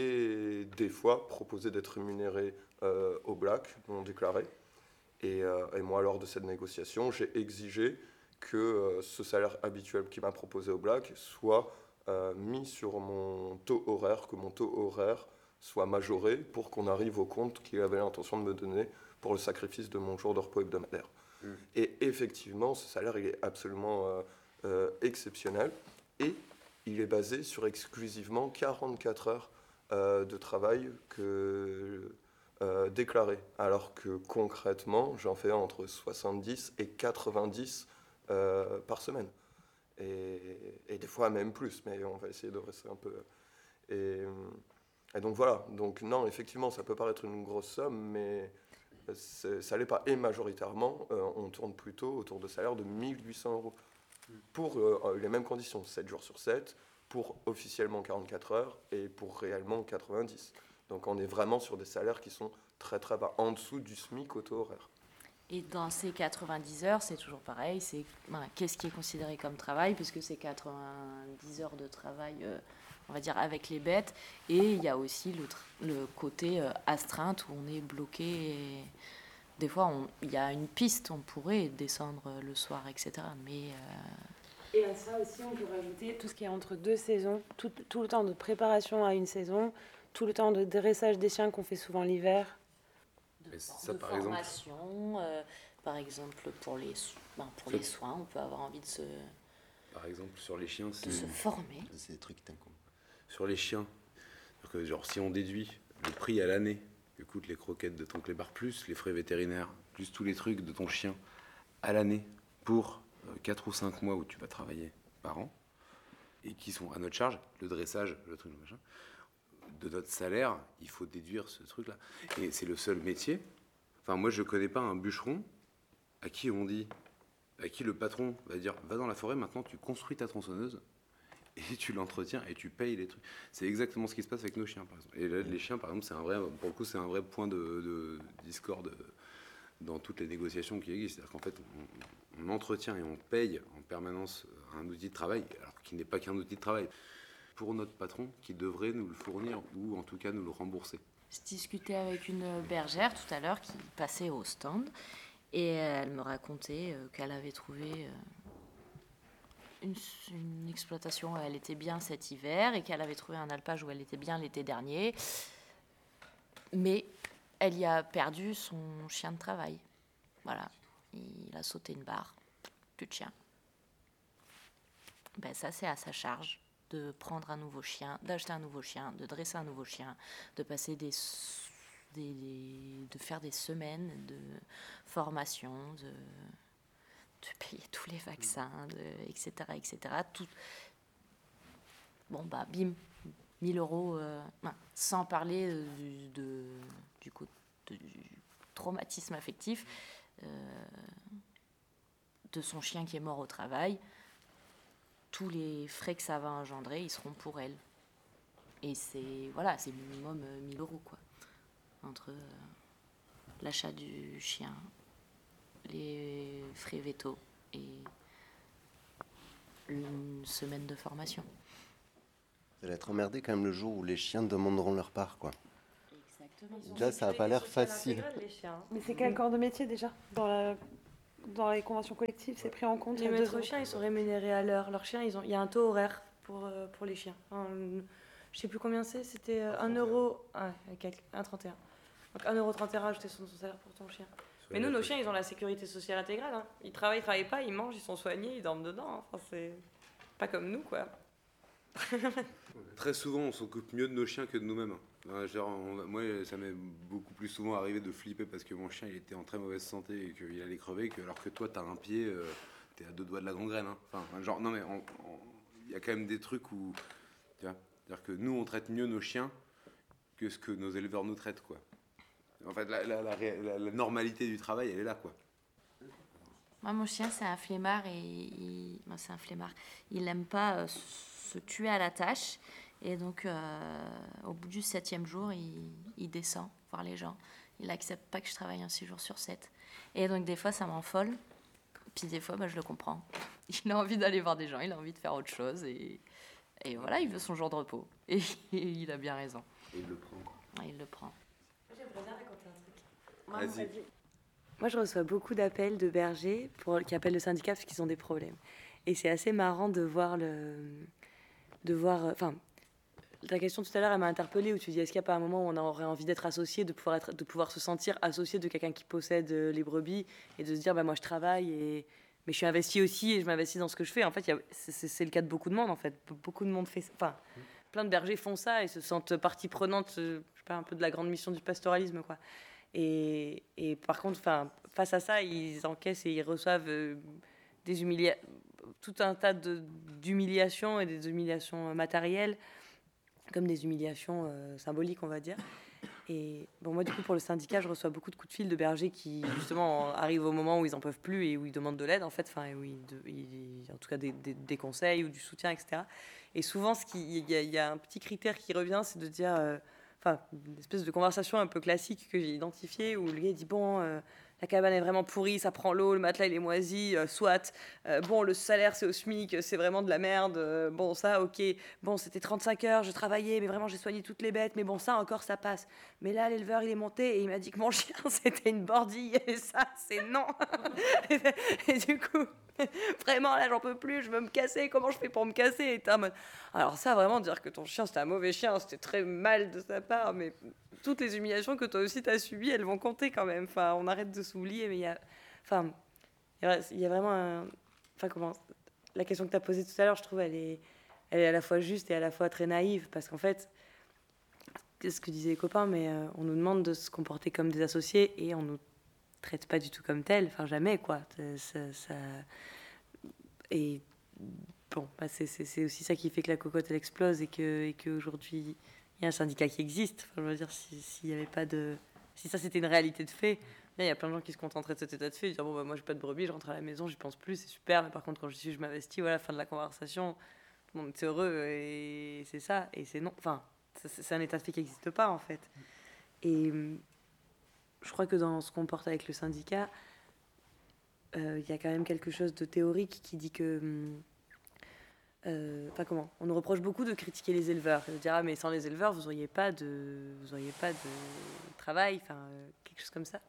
Speaker 7: et des fois proposé d'être rémunéré euh, au black, non déclaré. Et, euh, et moi, lors de cette négociation, j'ai exigé que euh, ce salaire habituel qui m'a proposé au black soit euh, mis sur mon taux horaire, que mon taux horaire soit majoré pour qu'on arrive au compte qu'il avait l'intention de me donner pour le sacrifice de mon jour de repos hebdomadaire.
Speaker 3: Mm.
Speaker 7: Et effectivement, ce salaire, il est absolument euh, euh, exceptionnel et il est basé sur exclusivement quarante-quatre heures euh, de travail que, euh, déclarées, alors que concrètement, j'en fais entre soixante-dix et quatre-vingt-dix euh, par semaine. Et, et des fois même plus, mais on va essayer de rester un peu... Et, et donc voilà, donc non, effectivement, ça peut paraître une grosse somme, mais c'est- ça l'est pas. Et majoritairement, euh, on tourne plutôt autour de salaires de mille huit cents euros pour euh, les mêmes conditions, sept jours sur sept, pour officiellement quarante-quatre heures et pour réellement quatre-vingt-dix. Donc on est vraiment sur des salaires qui sont très très bas, en dessous du SMIC au taux horaire.
Speaker 6: Et dans ces quatre-vingt-dix heures, c'est toujours pareil, c'est voilà, qu'est-ce qui est considéré comme travail, puisque c'est quatre-vingt-dix heures de travail, euh, on va dire, avec les bêtes. Et il y a aussi le, tr- le côté euh, astreinte où on est bloqué. Et des fois, on- il y a une piste, on pourrait descendre le soir, et cetera. Mais euh,
Speaker 2: Et à ça aussi, on peut rajouter tout ce qui est entre deux saisons, tout, tout le temps de préparation à une saison, tout le temps de dressage des chiens qu'on fait souvent l'hiver.
Speaker 6: de,
Speaker 3: Mais
Speaker 6: for-
Speaker 3: ça,
Speaker 6: de
Speaker 3: par exemple-
Speaker 6: formation, euh, par exemple, pour les, so- ben, pour
Speaker 3: Ça-
Speaker 6: les soins, on peut avoir envie de se,
Speaker 3: Par exemple, sur les chiens,
Speaker 6: de
Speaker 3: c'est...
Speaker 6: se former.
Speaker 4: C'est des trucs qui t'incombent.
Speaker 3: Sur les chiens, c'est-à-dire que, genre, si on déduit le prix à l'année que coûtent les croquettes de ton clébard, plus les frais vétérinaires, plus tous les trucs de ton chien à l'année pour quatre ou cinq mois où tu vas travailler par an, et qui sont à notre charge, le dressage, le truc, le machin, de notre salaire, il faut déduire ce truc-là. Et c'est le seul métier. Enfin, moi, je connais pas un bûcheron à qui on dit, à qui le patron va dire, va dans la forêt, maintenant tu construis ta tronçonneuse, et tu l'entretiens et tu payes les trucs. C'est exactement ce qui se passe avec nos chiens, par exemple. Et là, les chiens, par exemple, c'est un vrai, pour le coup, c'est un vrai point de, de discorde dans toutes les négociations qui existent. C'est-à-dire qu'en fait, on, on entretient et on paye en permanence un outil de travail, alors qu'il n'est pas qu'un outil de travail, pour notre patron qui devrait nous le fournir ou en tout cas nous le rembourser.
Speaker 6: Je discutais avec une bergère tout à l'heure qui passait au stand et elle me racontait euh, qu'elle avait trouvé euh, une, une exploitation où elle était bien cet hiver et qu'elle avait trouvé un alpage où elle était bien l'été dernier. Mais elle y a perdu son chien de travail. Voilà, il a sauté une barre, plus de chien. Ben ça, c'est à sa charge de prendre un nouveau chien, d'acheter un nouveau chien, de dresser un nouveau chien, de passer des, des, des- de faire des semaines de formation, de, de payer tous les vaccins, de, et cetera, et cetera. Tout. Bon bah bim, mille euros, euh, non, sans parler euh, du, de, du, coup, de- du traumatisme affectif euh, de son chien qui est mort au travail. Tous les frais que ça va engendrer, ils seront pour elle. Et c'est voilà, c'est minimum euh, mille euros quoi, entre euh, l'achat du chien, les frais véto et une semaine de formation.
Speaker 4: Vous allez être emmerdé quand même le jour où les chiens demanderont leur part, quoi. Déjà, ça a pas l'air facile.
Speaker 2: Mais c'est quel corps de métier déjà dans, la... dans les conventions collectives, c'est pris en compte?
Speaker 6: Les maîtres chiens, ils sont rémunérés à l'heure. Leurs chiens, ils ont... il y a un taux horaire pour, euh, pour les chiens. Un... Je sais plus combien c'est, c'était un euro. Ah, un virgule trente et un. Donc un euro trente et un rajouté sur ton salaire pour ton chien. Mais nous, nos chiens, ils ont la sécurité sociale intégrale. Hein. Ils travaillent, ils travaillent pas, ils mangent, ils sont soignés, ils dorment dedans. Hein. Enfin, c'est pas comme nous, quoi.
Speaker 3: Très souvent, on s'occupe mieux de nos chiens que de nous-mêmes. Hein. Genre, on- moi, ça m'est beaucoup plus souvent arrivé de flipper parce que mon chien il était en très mauvaise santé et qu'il allait crever, que, alors que toi, t'as un pied, euh, t'es à deux doigts de la gangrène. Hein. Enfin, genre, non, mais il y a quand même des trucs où. Tu vois, c'est-à-dire que nous, on traite mieux nos chiens que ce que nos éleveurs nous traitent, quoi. En fait, la, la, la, la, la normalité du travail, elle est là, quoi.
Speaker 6: Moi, mon chien, c'est un flemmard et il... Moi, c'est un flemmard. Il n'aime pas euh, se tuer à la tâche. Et donc, euh, au bout du septième jour, il, il descend voir les gens. Il n'accepte pas que je travaille un six jours sur sept. Et donc, des fois, ça m'enfolle. Puis des fois, bah, je le comprends. Il a envie d'aller voir des gens, il a envie de faire autre chose. Et, et voilà, il veut son jour de repos. Et, et il a bien raison.
Speaker 3: Et il le prend.
Speaker 6: Ouais, il le prend.
Speaker 2: J'aimerais bien raconter un truc.
Speaker 6: Moi,
Speaker 3: Vas-y.
Speaker 2: Moi, je reçois beaucoup d'appels de bergers pour, qui appellent le syndicat parce qu'ils ont des problèmes. Et c'est assez marrant de voir le. De voir. Enfin, ta question tout à l'heure, elle m'a interpellée où tu dis est-ce qu'il n'y a pas un moment où on aurait envie d'être associé, de pouvoir, être, de pouvoir se sentir associé de quelqu'un qui possède euh, les brebis et de se dire bah, moi je travaille, et, mais je suis investi aussi et je m'investis dans ce que je fais. En fait, il y a- c'est, c'est- c'est le cas de beaucoup de monde. En fait, beaucoup de monde fait ça. Enfin, plein de bergers font ça et se sentent partie prenante, euh, je sais pas, un peu de la grande mission du pastoralisme, quoi. Et, et par contre, enfin, face à ça, ils encaissent et ils reçoivent euh, des humilia- tout un tas de- d'humiliations et des humiliations euh, matérielles, comme des humiliations euh, symboliques, on va dire. Et bon, moi, du coup, pour le syndicat, je reçois beaucoup de coups de fil de bergers qui, justement, arrivent au moment où ils en peuvent plus et où ils demandent de l'aide, en fait, enfin, où ils, de- ils- en tout cas des, des- des conseils ou du soutien, et cetera. Et souvent, ce qui- il y, a- il y a un petit critère qui revient, c'est de dire, euh, enfin, une espèce de conversation un peu classique que j'ai identifiée, où le gars dit bon, euh, la cabane est vraiment pourrie, ça prend l'eau, le matelas il est moisi, euh, soit. Euh, bon, le salaire c'est au SMIC, c'est vraiment de la merde. euh, bon, ça, ok. Bon, c'était trente-cinq heures, je travaillais, mais vraiment j'ai soigné toutes les bêtes. Mais bon, ça encore, ça passe. Mais là, l'éleveur il est monté et il m'a dit que mon chien c'était une bordille. Et ça, c'est non. et, et du coup, vraiment là, j'en peux plus, je veux me casser. Comment je fais pour me casser? Et t'es en mode, alors ça, vraiment, dire que ton chien c'était un mauvais chien, c'était très mal de sa part, mais toutes les humiliations que toi aussi t'as subies, elles vont compter quand même. Enfin, on arrête de s'oublier, mais il y a, enfin, il y a- il y a vraiment un, enfin comment, la question que t'as posée tout à l'heure, je trouve, elle est, elle est à la fois juste et à la fois très naïve, parce qu'en fait, c'est ce que disaient les copains, mais euh, on nous demande de se comporter comme des associés et on nous traite pas du tout comme tels, enfin jamais quoi. Ça, ça- ça- Et bon, bah, c'est, c'est- c'est aussi ça qui fait que la cocotte elle explose et que et qu'aujourd'hui il y a un syndicat qui existe. Enfin, je veux dire, si- s'il y avait pas de, si ça c'était une réalité de fait, là, il y a plein de gens qui se contenteraient de cet état de fait, et dire bon bah moi j'ai pas de brebis, je rentre à la maison, j'y pense plus, c'est super. Mais par contre quand je suis, je m'investis, voilà, fin de la conversation, tout le monde est heureux et c'est ça. Et c'est non, enfin c'est, c'est un état de fait qui n'existe pas en fait. Et hum, je crois que dans ce qu'on porte avec le syndicat, euh, il y a quand même quelque chose de théorique qui dit que hum, euh, enfin comment, on nous reproche beaucoup de critiquer les éleveurs, de dire ah mais sans les éleveurs vous auriez pas de, vous auriez pas de travail, enfin euh, quelque chose comme ça.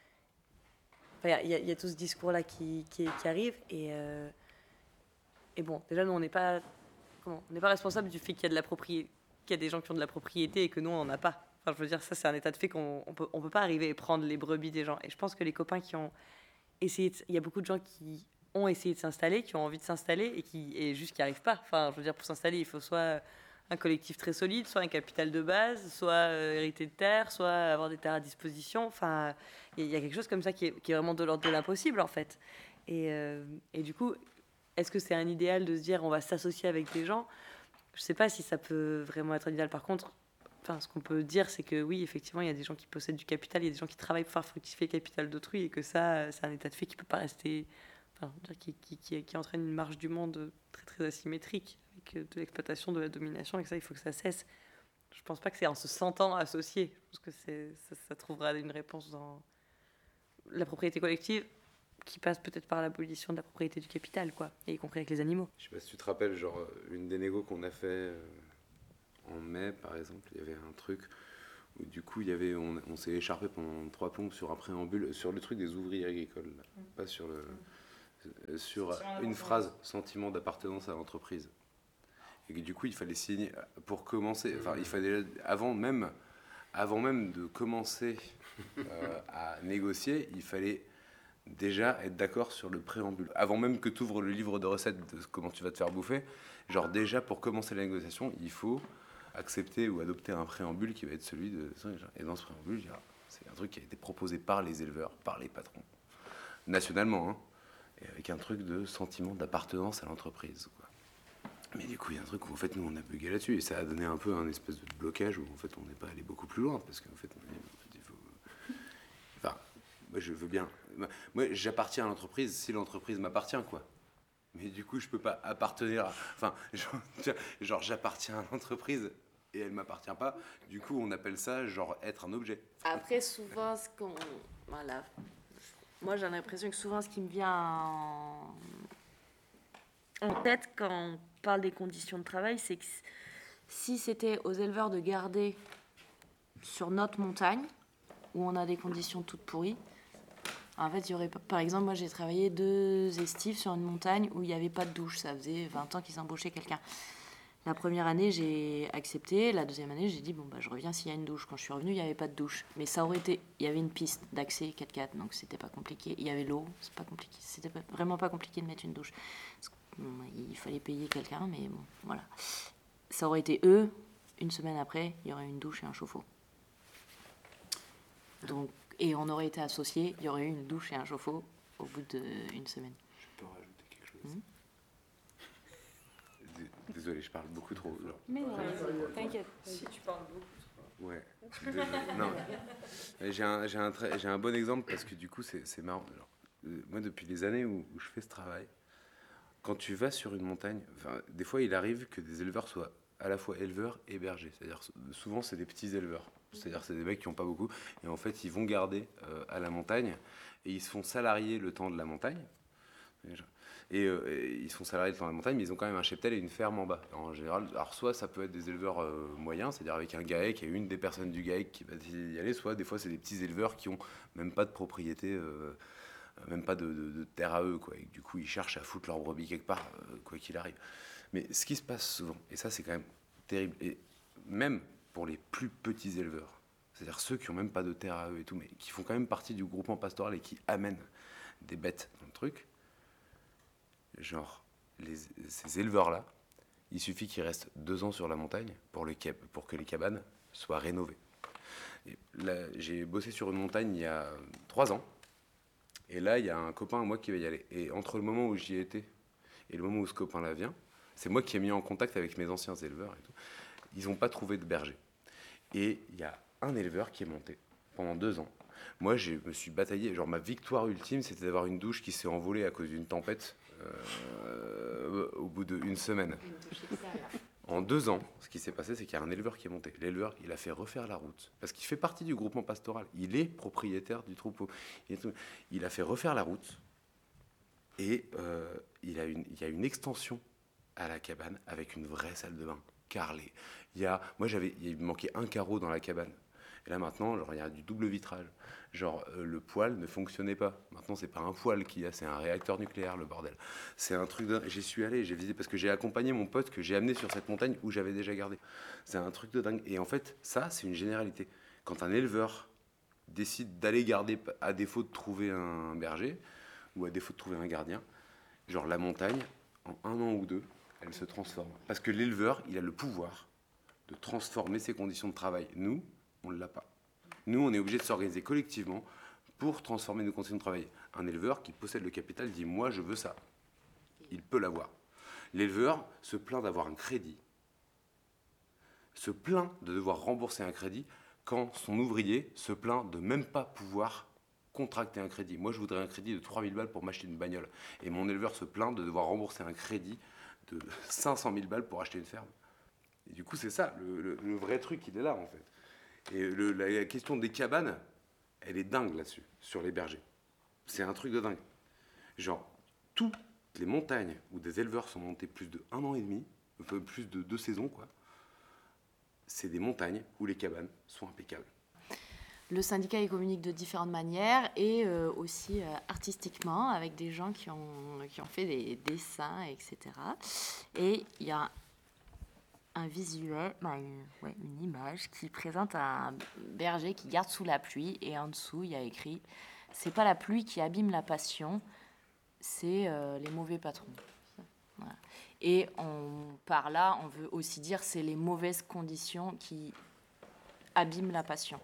Speaker 2: Enfin, il y, a- il y a tout ce discours là qui, qui, qui arrive et euh, et bon déjà nous on n'est pas comment, on n'est pas responsable du fait qu'il y a de la propriété, qu'il y a des gens qui ont de la propriété et que nous on n'en a pas. Enfin je veux dire ça c'est un état de fait qu'on on peut on peut pas arriver et prendre les brebis des gens. Et je pense que les copains qui ont essayé, de- il y a beaucoup de gens qui ont essayé de s'installer, qui ont envie de s'installer et qui et juste qui arrivent pas. Enfin, je veux dire, pour s'installer, il faut soit un collectif très solide, soit un capital de base, soit euh, hériter de terre, soit avoir des terres à disposition. Enfin, il y, a- il y a quelque chose comme ça qui est, qui est vraiment de l'ordre de l'impossible, en fait. Et, euh, et du coup, est-ce que c'est un idéal de se dire on va s'associer avec des gens? Je sais pas si ça peut vraiment être un idéal. Par contre, enfin, ce qu'on peut dire, c'est que oui, effectivement, il y a des gens qui possèdent du capital, il y a des gens qui travaillent pour faire fructifier le capital d'autrui, et que ça, euh, c'est un état de fait qui peut pas rester, enfin, je veux dire, qui, qui, qui, qui entraîne une marge du monde très très asymétrique, avec euh, de l'exploitation, de la domination, et que ça, il faut que ça cesse. Je pense pas que c'est en se sentant associé. Je pense que c'est, ça, ça trouvera une réponse dans la propriété collective, qui passe peut-être par l'abolition de la propriété du capital, quoi, et y compris avec les animaux.
Speaker 3: Je sais pas si tu te rappelles, genre, une des négos qu'on a fait euh, en mai, par exemple, il y avait un truc où du coup, il y avait, on, on s'est écharpé pendant trois plombes sur un préambule, sur le truc des ouvriers agricoles, là. Mm. Pas sur le... Mm. Sur, sur une phrase, sentiment d'appartenance à l'entreprise. Et que, du coup, il fallait signer, pour commencer, enfin, il fallait, avant même, avant même de commencer euh, à négocier, il fallait déjà être d'accord sur le préambule. Avant même que tu ouvres le livre de recettes de comment tu vas te faire bouffer, genre déjà, pour commencer la négociation, il faut accepter ou adopter un préambule qui va être celui de... Et dans ce préambule, c'est un truc qui a été proposé par les éleveurs, par les patrons, nationalement, hein, et avec un truc de sentiment d'appartenance à l'entreprise, quoi. Mais du coup, il y a un truc où en fait, nous, on a bugué là-dessus, et ça a donné un peu un espèce de blocage où en fait, on n'est pas allé beaucoup plus loin, parce qu'en fait, on a dit, en fait, il faut... Enfin, moi, je veux bien... Moi, j'appartiens à l'entreprise si l'entreprise m'appartient, quoi. Mais du coup, je peux pas appartenir à... Enfin, genre, genre j'appartiens à l'entreprise et elle m'appartient pas. Du coup, on appelle ça, genre, être un objet.
Speaker 6: Après, souvent, ce qu'on... Voilà. Moi, j'ai l'impression que souvent, ce qui me vient en, en tête quand on parle des conditions de travail, c'est que si c'était aux éleveurs de garder sur notre montagne, où on a des conditions toutes pourries, en fait, il y aurait, par exemple, moi, j'ai travaillé deux estives sur une montagne où il n'y avait pas de douche. Ça faisait vingt ans qu'ils embauchaient quelqu'un. La première année, j'ai accepté. La deuxième année, j'ai dit, bon, bah, je reviens s'il y a une douche. Quand je suis revenue, il n'y avait pas de douche. Mais ça aurait été... Il y avait une piste d'accès quatre-quatre, donc c'était pas compliqué. Il y avait l'eau, c'est pas compliqué. C'était pas, vraiment pas compliqué de mettre une douche. Bon, il fallait payer quelqu'un, mais bon, voilà. Ça aurait été eux. Une semaine après, il y aurait une douche et un chauffe-eau. Donc, et on aurait été associés. Il y aurait eu une douche et un chauffe-eau au bout d'une semaine.
Speaker 3: Je peux rajouter quelque chose. Mmh. Désolé, je parle beaucoup trop. Genre.
Speaker 2: Mais non, t'inquiète.
Speaker 6: Si tu parles beaucoup.
Speaker 3: Ouais. Non. J'ai un, j'ai un, très, j'ai un bon exemple parce que du coup, c'est, c'est marrant. Genre, euh, moi, depuis les années où, où je fais ce travail, quand tu vas sur une montagne, des fois, il arrive que des éleveurs soient à la fois éleveurs et bergers. C'est-à-dire, souvent, c'est des petits éleveurs. C'est-à-dire, c'est des mecs qui n'ont pas beaucoup. Et en fait, ils vont garder euh, à la montagne et ils se font salarier le temps de la montagne. Et, euh, et ils sont salariés dans la montagne, mais ils ont quand même un cheptel et une ferme en bas. En général, alors soit ça peut être des éleveurs euh, moyens, c'est-à-dire avec un GAEC et une des personnes du GAEC qui va y aller, soit des fois c'est des petits éleveurs qui ont même pas de propriété, euh, même pas de, de, de terre à eux, quoi. Et du coup, ils cherchent à foutre leur brebis quelque part, euh, quoi qu'il arrive. Mais ce qui se passe souvent, et ça c'est quand même terrible, et même pour les plus petits éleveurs, c'est-à-dire ceux qui ont même pas de terre à eux et tout, mais qui font quand même partie du groupement pastoral et qui amènent des bêtes dans le truc. Genre, les, ces éleveurs-là, il suffit qu'ils restent deux ans sur la montagne pour, le, pour que les cabanes soient rénovées. Et là, j'ai bossé sur une montagne il y a trois ans, et là, il y a un copain à moi qui va y aller. Et entre le moment où j'y étais et le moment où ce copain-là vient, c'est moi qui ai mis en contact avec mes anciens éleveurs et tout. Ils n'ont pas trouvé de berger. Et il y a un éleveur qui est monté pendant deux ans. Moi, je me suis bataillé. Genre, ma victoire ultime, c'était d'avoir une douche qui s'est envolée à cause d'une tempête. Euh, au bout d'une semaine. En deux ans, ce qui s'est passé, c'est qu'il y a un éleveur qui est monté. L'éleveur, il a fait refaire la route, parce qu'il fait partie du groupement pastoral. Il est propriétaire du troupeau. Il, est, il a fait refaire la route, et euh, il, a une, il y a une extension à la cabane avec une vraie salle de bain, carrelée. Il y a, moi, j'avais, il manquait un carreau dans la cabane. Et là, maintenant, genre, il y a du double vitrage. Genre, euh, le poêle ne fonctionnait pas. Maintenant, c'est pas un poêle qu'il y a, c'est un réacteur nucléaire, le bordel. C'est un truc de... J'y suis allé, j'ai visité, parce que j'ai accompagné mon pote que j'ai amené sur cette montagne où j'avais déjà gardé. C'est un truc de dingue. Et en fait, ça, c'est une généralité. Quand un éleveur décide d'aller garder, à défaut de trouver un berger, ou à défaut de trouver un gardien, genre la montagne, en un an ou deux, elle se transforme. Parce que l'éleveur, il a le pouvoir de transformer ses conditions de travail. Nous, on ne l'a pas. Nous, on est obligé de s'organiser collectivement pour transformer nos conditions de travail. Un éleveur qui possède le capital dit « moi, je veux ça ». Il peut l'avoir. L'éleveur se plaint d'avoir un crédit, se plaint de devoir rembourser un crédit quand son ouvrier se plaint de même pas pouvoir contracter un crédit. Moi, je voudrais un crédit de trois mille balles pour m'acheter une bagnole. Et mon éleveur se plaint de devoir rembourser un crédit de cinq cent mille balles pour acheter une ferme. Et du coup, c'est ça, le, le, le vrai truc, il est là, en fait. Et le, la question des cabanes, elle est dingue là-dessus, sur les bergers. C'est un truc de dingue. Genre, toutes les montagnes où des éleveurs sont montés plus de un an et demi, enfin plus de deux saisons, quoi, c'est des montagnes où les cabanes sont impeccables.
Speaker 6: Le syndicat il communique de différentes manières et euh, aussi euh, artistiquement avec des gens qui ont, qui ont fait des dessins, et cetera. Et il y a un visuel, bah, une, ouais, une image qui présente un berger qui garde sous la pluie et en dessous il y a écrit « C'est pas la pluie qui abîme la passion, c'est euh, les mauvais patrons ». Voilà. Et on, par là, on veut aussi dire c'est les mauvaises conditions qui abîment la passion.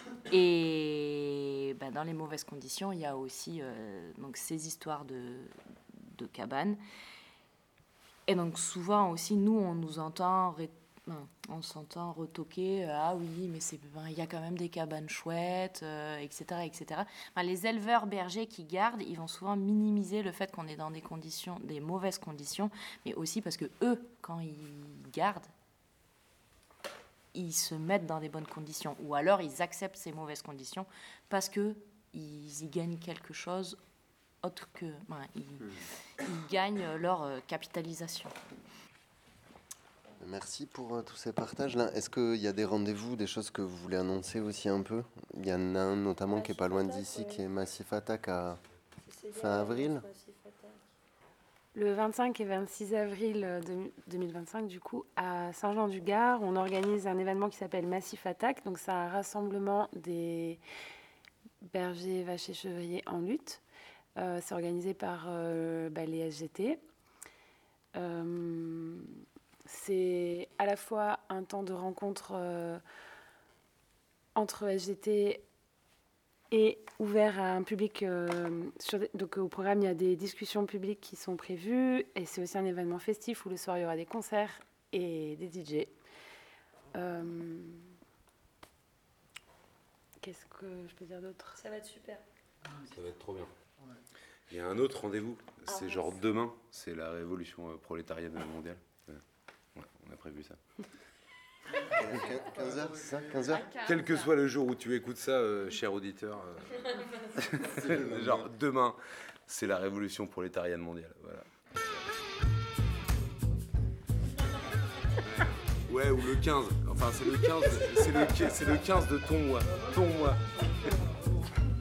Speaker 6: Et ben, dans les mauvaises conditions, il y a aussi euh, donc, ces histoires de, de cabanes. Et donc souvent aussi, nous, on nous entend, ré... non, on s'entend retoquer, euh, ah oui, mais c'est, ben, il y a quand même des cabanes chouettes, euh, et cetera, et cetera. Enfin, les éleveurs bergers qui gardent, ils vont souvent minimiser le fait qu'on est dans des conditions, des mauvaises conditions, mais aussi parce que eux, quand ils gardent, ils se mettent dans des bonnes conditions, ou alors ils acceptent ces mauvaises conditions parce que ils y gagnent quelque chose autre que, ben, ils, ils gagnent leur euh, capitalisation.
Speaker 4: Merci pour euh, tous ces partages-là. Est-ce qu'il y a des rendez-vous, des choses que vous voulez annoncer aussi un peu? Il y en a un notamment Massif qui est pas loin d'ici, ouais. Qui est Massif Attack à fin avril.
Speaker 2: Le vingt-cinq et vingt-six avril deux mille vingt-cinq, du coup, à Saint-Jean-du-Gard, on organise un événement qui s'appelle Massif Attack. Donc, c'est un rassemblement des bergers, vaches et chevriers en lutte. Euh, c'est organisé par euh, bah, les S G T. Euh, c'est à la fois un temps de rencontre euh, entre S G T et ouvert à un public. Euh, sur, donc au programme, il y a des discussions publiques qui sont prévues. Et c'est aussi un événement festif où le soir, il y aura des concerts et des D J. Euh, qu'est-ce que je peux dire d'autre?
Speaker 1: Ça va être super.
Speaker 3: Ça va être trop bien. Il y a un autre rendez-vous, c'est genre demain, c'est la révolution prolétarienne mondiale. Ouais, on a prévu ça.
Speaker 4: quinze heures, c'est ça quinze heures
Speaker 3: Quel que soit le jour où tu écoutes ça, euh, cher auditeur, euh, genre demain, c'est la révolution prolétarienne mondiale. Voilà. Ouais, ou le quinze, enfin c'est le quinze, c'est le, c'est le quinze de ton mois, ton mois.